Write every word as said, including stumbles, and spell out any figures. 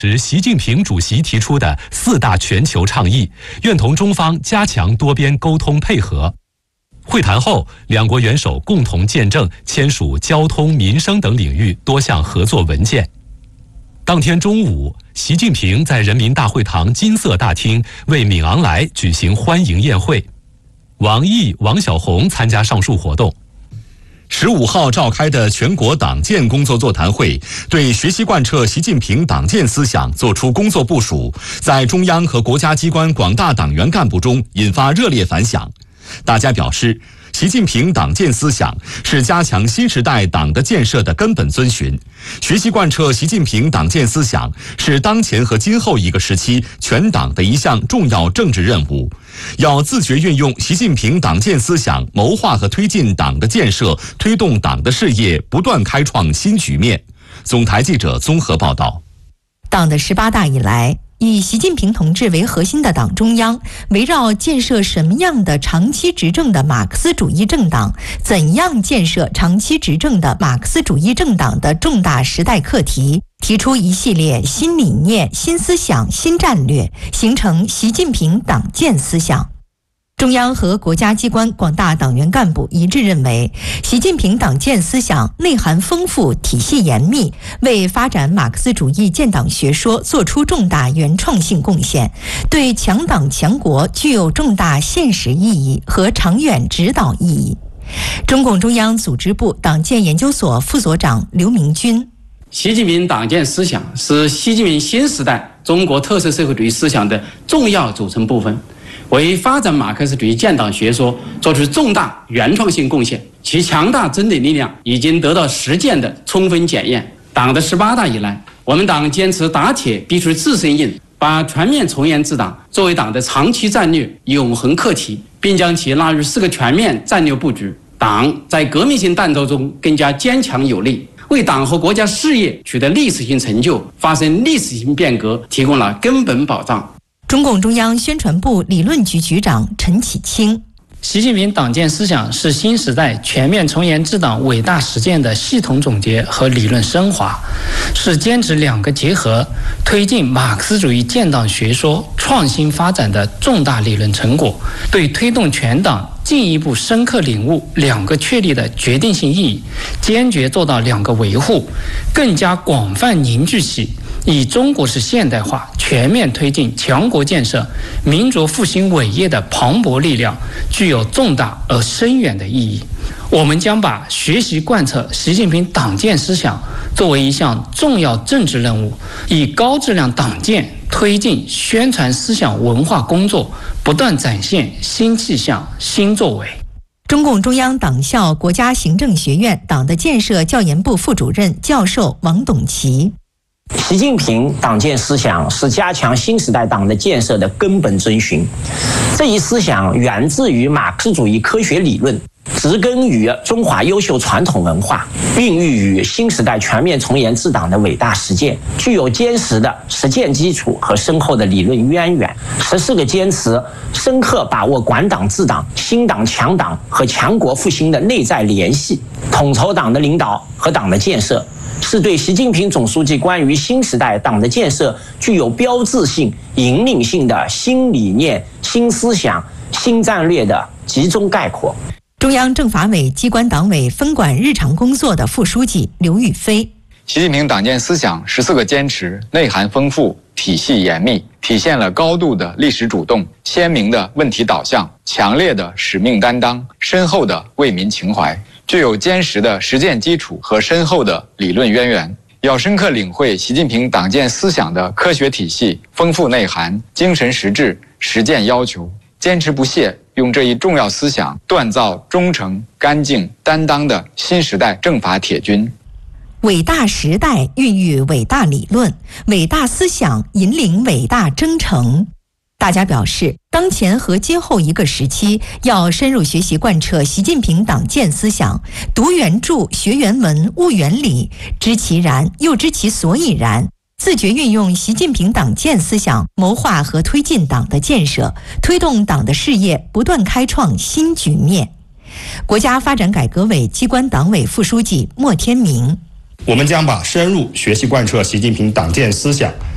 是习近平主席提出的四大全球倡议，愿同中方加强多边沟通配合。会谈后，两国元首共同见证签署交通、民生等领域多项合作文件。当天中午，习近平在人民大会堂金色大厅为闵昂莱举行欢迎宴会，王毅、王小洪参加上述活动。十五号召开的全国党建工作座谈会，对学习贯彻习近平党建思想作出工作部署，在中央和国家机关广大党员干部中引发热烈反响。大家表示，习近平党建思想是加强新时代党的建设的根本遵循，学习贯彻习近平党建思想是当前和今后一个时期全党的一项重要政治任务，要自觉运用习近平党建思想，谋划和推进党的建设，推动党的事业不断开创新局面。总台记者综合报道。 党的十八大以来，以习近平同志为核心的党中央，围绕建设什么样的长期执政的马克思主义政党，怎样建设长期执政的马克思主义政党的重大时代课题，提出一系列新理念、新思想、新战略，形成习近平党建思想。中央和国家机关广大党员干部一致认为，习近平党建思想内涵丰富、体系严密，为发展马克思主义建党学说作出重大原创性贡献，对强党强国具有重大现实意义和长远指导意义。中共中央组织部党建研究所副所长刘明军： 习近平党建思想是习近平新时代中国特色社会主义思想的重要组成部分，为发展马克思主义建党学说做出重大原创性贡献，其强大真理力量已经得到实践的充分检验。党的十八大以来，我们党坚持打铁必须自身硬，把全面从严治党作为党的长期战略永恒课题，并将其纳入四个全面战略布局。党在革命性战斗中更加坚强有力，为党和国家事业取得历史性成就、发生历史性变革提供了根本保障。 中共中央宣传部理论局局长陈启清： 习近平党建思想是新时代全面从严治党伟大实践的系统总结和理论升华，是坚持两个结合，推进马克思主义建党学说创新发展的重大理论成果，对推动全党进一步深刻领悟两个确立的决定性意义，坚决做到两个维护，更加广泛凝聚起以中国式现代化全面推进强国建设、民族复兴伟业的磅礴力量，具有重大而深远的意义。我们将把学习贯彻习近平党建思想作为一项重要政治任务，以高质量党建推进宣传思想文化工作，不断展现新气象、新作为。 中共中央党校国家行政学院党的建设教研部副主任教授王董奇： 习近平党建思想是加强新时代党的建设的根本遵循。这一思想源自于马克思主义科学理论，植根于中华优秀传统文化，孕育于新时代全面从严治党的伟大实践，具有坚实的实践基础和深厚的理论渊源。十四个坚持深刻把握管党治党、新党强党和强国复兴的内在联系，统筹党的领导和党的建设，是对习近平总书记关于新时代党的建设具有标志性、引领性的新理念、新思想、新战略的集中概括。 中央政法委机关党委分管日常工作的副书记刘宇飞： 习近平党建思想十四个坚持内涵丰富、体系严密，体现了高度的历史主动、鲜明的问题导向、强烈的使命担当、深厚的为民情怀，具有坚实的实践基础和深厚的理论渊源。要深刻领会习近平党建思想的科学体系、丰富内涵、精神实质、实践要求，坚持不懈用这一重要思想锻造忠诚、干净、担当的新时代政法铁军。 伟大时代孕育伟大理论，伟大思想引领伟大征程。大家表示，当前和今后一个时期，要深入学习贯彻习近平党建思想，读原著、学原文、悟原理，知其然，又知其所以然，自觉运用习近平党建思想，谋划和推进党的建设，推动党的事业不断开创新局面。国家发展改革委机关党委副书记莫天明： 我们将把深入学习贯彻习近平党建思想